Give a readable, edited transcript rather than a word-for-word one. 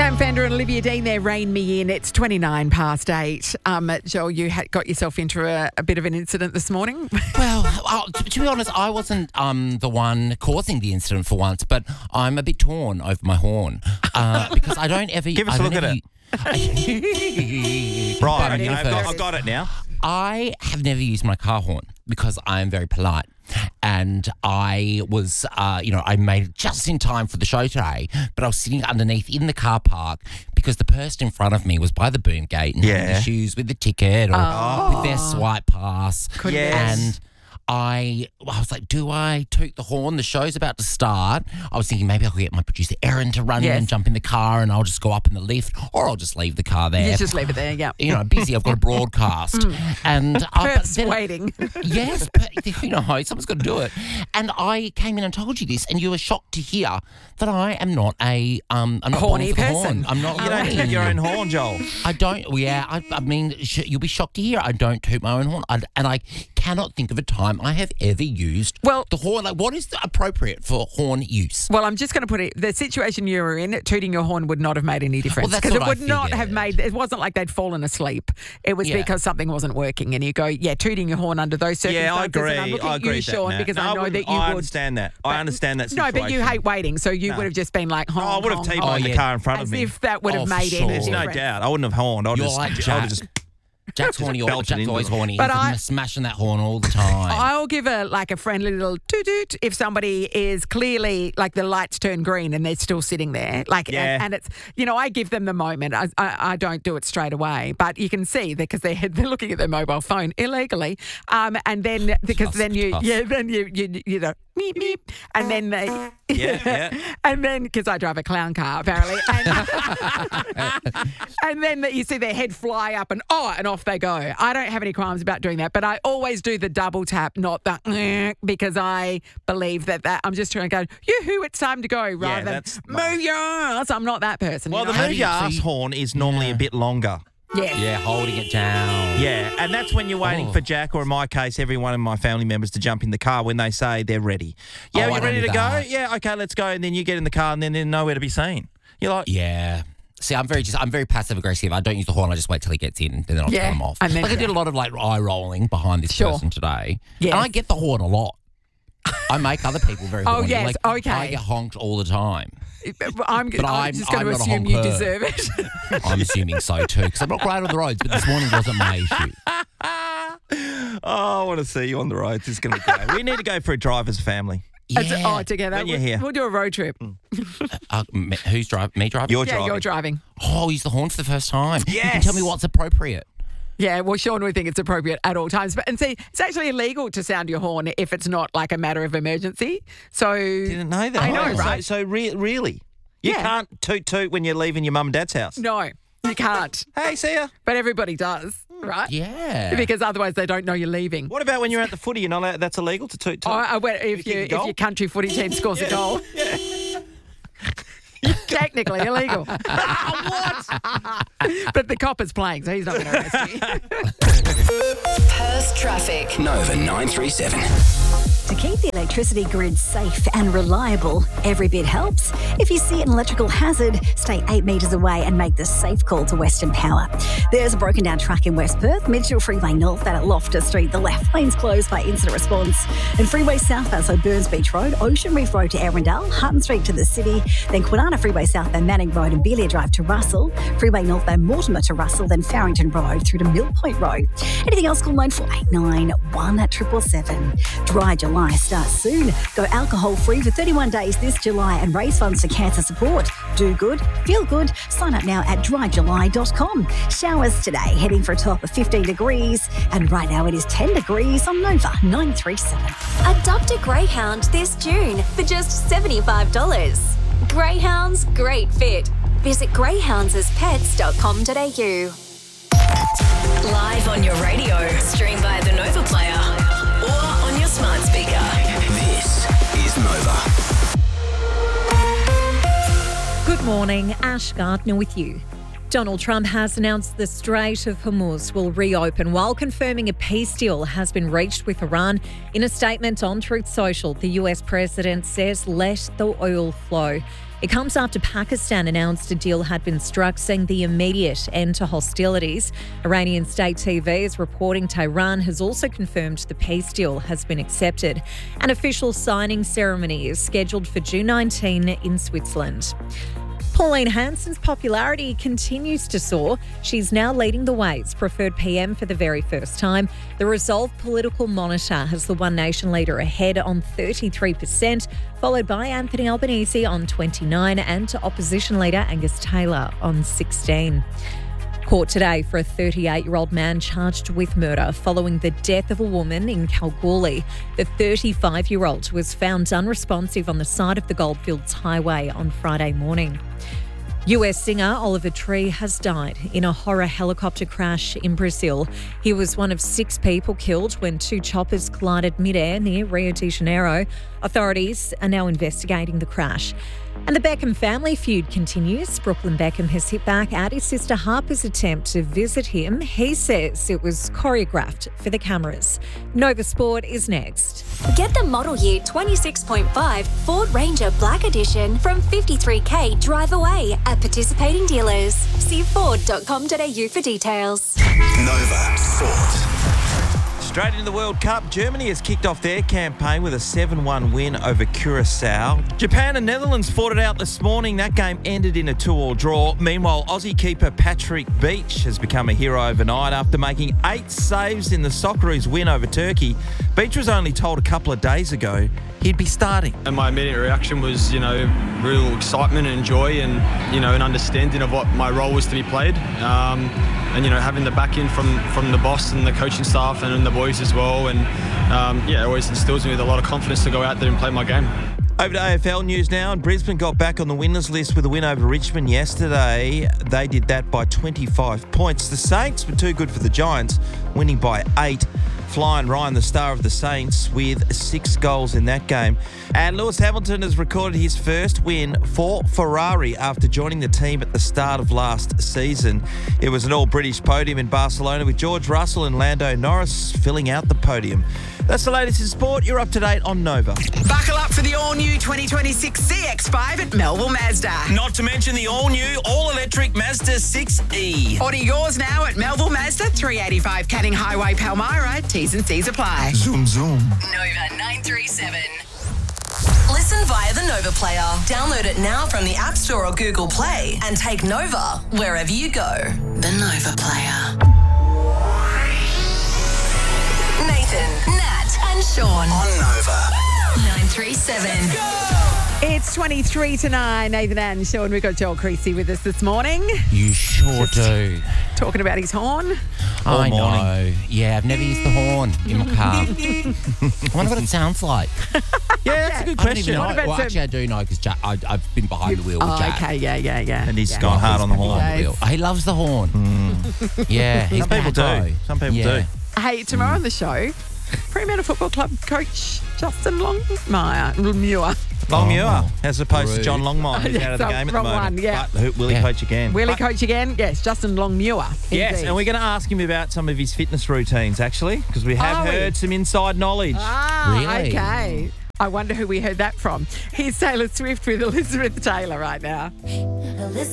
Sam Fender and Olivia Dean there, Rein Me In. It's 29 past 8. Joel, you got yourself into a bit of an incident this morning. Well, to be honest, I wasn't the one causing the incident for once, but I'm a bit torn over my horn because I don't ever... Give us a look at it. Right, I've got it now. I have never used my car horn because I am very polite. And I was, I made it just in time for the show today, but I was sitting underneath in the car park because the person in front of me was by the boom gate and having issues with the ticket or with their swipe pass. And I was like, do I toot the horn? The show's about to start. I was thinking maybe I could get my producer Erin to run in and jump in the car and I'll just go up in the lift or I'll just leave the car there. You just leave it there, yeah. Busy. I've got a broadcast. And Perth's waiting. Yes, someone's got to do it. And I came in and told you this and you were shocked to hear that I am not I'm not horny born for the person. horn. I'm not. You don't toot your own horn, Joel. I don't. Yeah, I mean, you'll be shocked to hear I don't toot my own horn. And I cannot think of a time I have ever used the horn. Like, what is appropriate for horn use? Well, I'm just going to put it, the situation you were in, tooting your horn would not have made any difference. Well, because it would not have made, it wasn't like they'd fallen asleep. It was because something wasn't working. And you go, tooting your horn under those circumstances. Yeah, I agree. And I'm looking at you, Sean, because I know that you would. I understand that. I understand that situation. No, but you hate waiting, so you would have just been like, honk, I would have T-boned the car in front of me. As if that would have made any difference. There's no doubt. I wouldn't have horned. I would have just... Jack's horny. Jack's always horny. But He's smashing that horn all the time. I'll give a friendly little toot if somebody is clearly like the lights turn green and they're still sitting there. And it's I give them the moment. I don't do it straight away, but you can see because they're looking at their mobile phone illegally. And then because then you know meep meep, and then they and then because I drive a clown car apparently, and then you see their head fly up and off they go. I don't have any qualms about doing that, but I always do the double tap, not the because I believe that I'm just trying to go, yoo-hoo, it's time to go, rather than move your ass. I'm not that person. Well, the move your ass horn is normally a bit longer. Yeah, holding it down. Yeah, and that's when you're waiting for Jack, or in my case, every one of my family members to jump in the car when they say they're ready. Yeah, you ready to go? Yeah, okay, let's go. And then you get in the car and then they're nowhere to be seen. You're like... Yeah. See, I'm very passive aggressive. I don't use the horn. I just wait till he gets in, and then I'll turn him off. I did a lot of eye rolling behind this person today, and I get the horn a lot. I make other people very horny. Oh yes, okay. I get honked all the time. I'm just going to assume you deserve it. I'm assuming so too, because I'm not great on the roads. But this morning wasn't my issue. I want to see you on the roads. It's going to be great. We need to go for a drive as a family. Yeah. Together. When you're here. We'll do a road trip. Who's driving? Me driving? You're driving. You're driving. Oh, I'll use the horn for the first time. Yes. You can tell me what's appropriate. Yeah, well, Sean would think it's appropriate at all times. And see, it's actually illegal to sound your horn if it's not like a matter of emergency. So didn't know that. I know, right? So really? You can't toot when you're leaving your mum and dad's house? No, you can't. Hey, see ya. But everybody does, right? Yeah. Because otherwise they don't know you're leaving. What about when you're at the footy? You're not allowed, that's illegal to toot? If your country footy team scores a goal. Yeah. Technically illegal. What? But the cop is playing, so he's not going to arrest you. Perth traffic. Nova 937. To keep the electricity grid safe and reliable, every bit helps. If you see an electrical hazard, stay 8 metres away and make the safe call to Western Power. There's a broken down truck in West Perth, Mitchell Freeway North at Loftus Street. The left lane's closed by incident response. And Freeway southbound, so Burns Beach Road, Ocean Reef Road to Arundel, Hutton Street to the city, then Kwinana Freeway southbound Manning Road and Belia Drive to Russell, Freeway northbound Mortimer to Russell, then Farrington Road through to Mill Point Road. Anything else, call 9489 1777. Dry July starts soon. Go alcohol-free for 31 days this July and raise funds for cancer support. Do good, feel good. Sign up now at dryjuly.com. Showers today, heading for a top of 15 degrees. And right now it is 10 degrees on Nova 937. Adopt a greyhound this June for just $75. Greyhounds, great fit. Visit greyhoundsaspets.com.au. Live on your radio, stream via the Nova Player or on your smart speaker. This is Nova. Good morning, Ash Gardner with you. Donald Trump has announced the Strait of Hormuz will reopen while confirming a peace deal has been reached with Iran. In a statement on Truth Social, the US president says let the oil flow. It comes after Pakistan announced a deal had been struck, seeing the immediate end to hostilities. Iranian state TV is reporting Tehran has also confirmed the peace deal has been accepted. An official signing ceremony is scheduled for June 19 in Switzerland. Pauline Hanson's popularity continues to soar. She's now leading the way as preferred PM for the very first time. The Resolve Political Monitor has the One Nation leader ahead on 33%, followed by Anthony Albanese on 29% and opposition leader Angus Taylor on 16%. Court today for a 38-year-old man charged with murder following the death of a woman in Kalgoorlie. The 35-year-old was found unresponsive on the side of the Goldfields Highway on Friday morning. US singer Oliver Tree has died in a horror helicopter crash in Brazil. He was one of 6 people killed when 2 choppers collided mid-air near Rio de Janeiro. Authorities are now investigating the crash. And the Beckham family feud continues. Brooklyn Beckham has hit back at his sister Harper's attempt to visit him. He says it was choreographed for the cameras. Nova Sport is next. Get the model year 26.5 Ford Ranger Black Edition from $53,000 drive away at participating dealers. See Ford.com.au for details. Nova Sport. Straight into the World Cup, Germany has kicked off their campaign with a 7-1 win over Curaçao. Japan and Netherlands fought it out this morning. That game ended in a 2-2 draw. Meanwhile, Aussie keeper Patrick Beach has become a hero overnight after making 8 saves in the Socceroos win over Turkey. Beach was only told a couple of days ago he'd be starting. And my immediate reaction was, real excitement and joy and, an understanding of what my role was to be played. And having the backing from the boss and the coaching staff and the boys as well. And, it always instills me with a lot of confidence to go out there and play my game. Over to AFL news now, and Brisbane got back on the winners list with a win over Richmond yesterday. They did that by 25 points. The Saints were too good for the Giants, winning by 8. Flying Ryan, the star of the Saints, with 6 goals in that game. And Lewis Hamilton has recorded his first win for Ferrari after joining the team at the start of last season. It was an all-British podium in Barcelona with George Russell and Lando Norris filling out the podium. That's the latest in sport. You're up to date on Nova. Buckle up for the all-new 2026 CX-5 at Melville Mazda. Not to mention the all-new, all-electric Mazda 6E. Order yours now at Melville Mazda, 385 Canning Highway, Palmyra. T's and C's apply. Zoom, zoom. Nova 937. Listen via the Nova Player. Download it now from the App Store or Google Play and take Nova wherever you go. The Nova Player. Nathan, Nat and Sean. On Nova. 937. It's 23 to 9. Nathan and Sean, we've got Joel Creasy with us this morning. You sure do. Talking about his horn. I know. Yeah, I've never used the horn in my car. I wonder what it sounds like. Yeah, that's a good question. Well, actually, I do know because I've been behind the wheel with Jack. Okay, yeah. And he's gone hard on the horn. He loves the horn. Yeah, he's Some people do. Some people do. Hey, tomorrow on the show, Fremantle Football Club coach Justin Longmuir. Longmuir, as opposed to John Longmire, who's out of the game at the wrong moment. one, yeah. But will he coach again? Will he coach again? Yes, Justin Longmuir. Yes, indeed. and we're going to ask him about some of his fitness routines, actually, because we have heard some inside knowledge. Really? Okay. I wonder who we heard that from. Here's Taylor Swift with Elizabeth Taylor right now. Elizabeth.